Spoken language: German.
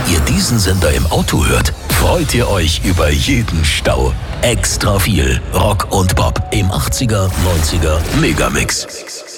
ihr diesen Sender im Auto hört, freut ihr euch über jeden Stau. Extra viel Rock und Pop im 80er, 90er Megamix.